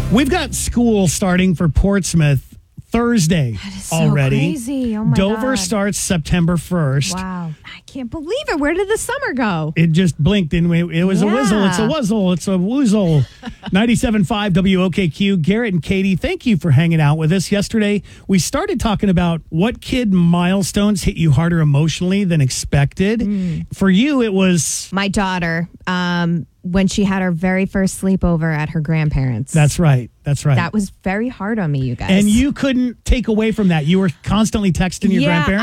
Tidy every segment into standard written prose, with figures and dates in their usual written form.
We've got school starting for Portsmouth Thursday That is so already. crazy. Oh my Dover God. starts September 1st. Wow. I can't believe it. Where did the summer go? It just blinked and it was a whizzle. It's a wuzzle. It's a woozle. 97.5 WOKQ. Garrett and Katie, thank you for hanging out with us. Yesterday, we started talking about what kid milestones hit you harder emotionally than expected. For you, it was... My daughter, when she had her very first sleepover at her grandparents. That's right. That was very hard on me, you guys. And you couldn't take away from that. You were constantly texting your grandparents?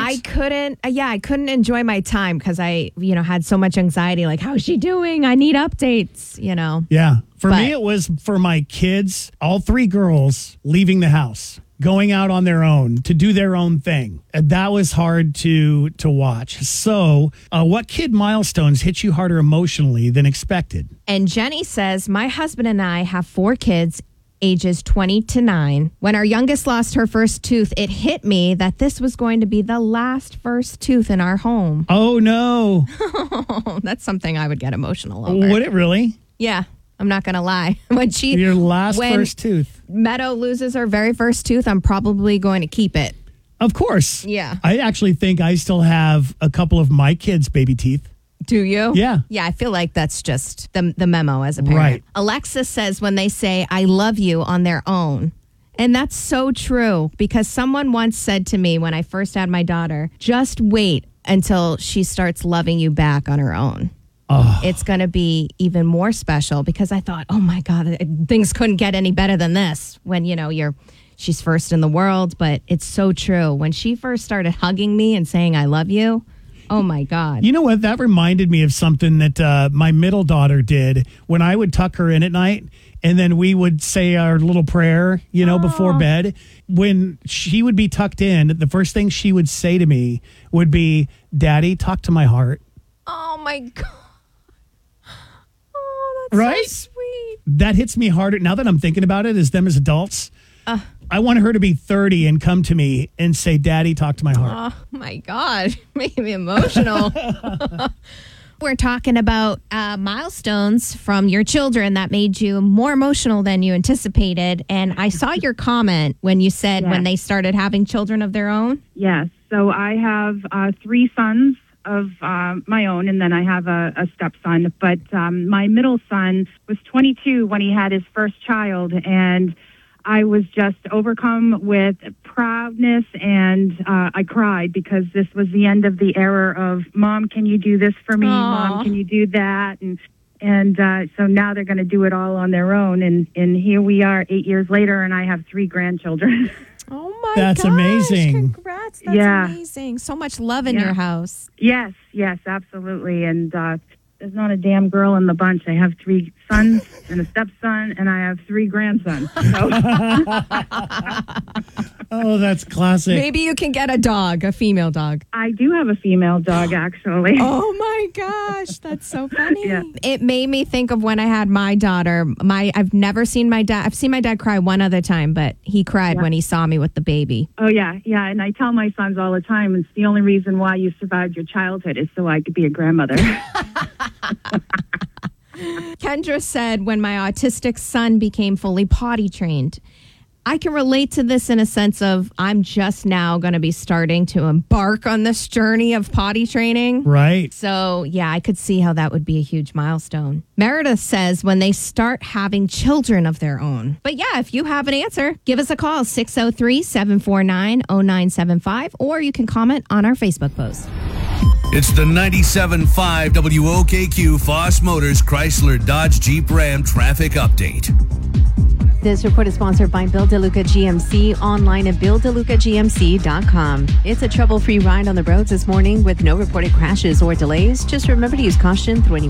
I couldn't enjoy my time because I, had so much anxiety. Like, how's she doing? I need updates, Yeah. For me, it was for my kids, all three girls leaving the house, going out on their own to do their own thing. And that was hard to watch. So what kid milestones hit you harder emotionally than expected? And Jenny says, my husband and I have 4 kids, ages 20 to 9. When our youngest lost her first tooth, it hit me that this was going to be the last first tooth in our home. Oh, no. That's something I would get emotional over. Would it really? Yeah, I'm not going to lie. When first tooth. Meadow loses her very first tooth, I'm probably going to keep it. Of course. Yeah. I actually think I still have a couple of my kids' baby teeth. Do you? Yeah. Yeah, I feel like that's just the memo as a parent. Right. Alexis says when they say, I love you on their own. And that's so true because someone once said to me when I first had my daughter, just wait until she starts loving you back on her own. Oh. It's going to be even more special because I thought, oh my God, things couldn't get any better than this when, she's first in the world. But it's so true. When she first started hugging me and saying, I love you. Oh, my God. You know what? That reminded me of something that my middle daughter did when I would tuck her in at night and then we would say our little prayer, before bed. When she would be tucked in, the first thing she would say to me would be, Daddy, talk to my heart. Oh, my God. Oh, that's right? so sweet. That hits me harder now that I'm thinking about it as them as adults. I want her to be 30 and come to me and say, Daddy, talk to my heart. Oh, my God. Making me emotional. We're talking about milestones from your children that made you more emotional than you anticipated. And I saw your comment when you said when they started having children of their own. Yes. So I have 3 sons of my own, and then I have a stepson. But my middle son was 22 when he had his first child, and I was just overcome with proudness, and I cried because this was the end of the era of, Mom, can you do this for me? Aww. Mom, can you do that? And so now they're going to do it all on their own. And here we are 8 years later, and I have 3 grandchildren. Oh, my That's gosh. amazing. Congrats. That's amazing. So much love in your house. Yes, absolutely. And there's not a damn girl in the bunch. I have 3 sons and a stepson, and I have 3 grandsons. So. Oh, that's classic. Maybe you can get a female dog. I do have a female dog, actually. Oh, my gosh. That's so funny. Yeah. It made me think of when I had my daughter. I've never seen my dad. I've seen my dad cry one other time, but he cried when he saw me with the baby. Oh, yeah. And I tell my sons all the time, it's the only reason why you survived your childhood is so I could be a grandmother. Kendra said, when my autistic son became fully potty trained, I can relate to this in a sense of I'm just now going to be starting to embark on this journey of potty training. Right. So, yeah, I could see how that would be a huge milestone. Meredith says when they start having children of their own. But yeah, if you have an answer, give us a call, 603-749-0975, or you can comment on our Facebook post. It's the 97.5 WOKQ Foss Motors Chrysler Dodge Jeep Ram traffic update. This report is sponsored by Bill DeLuca GMC, online at BillDeLucaGMC.com. It's a trouble-free ride on the roads this morning with no reported crashes or delays. Just remember to use caution through any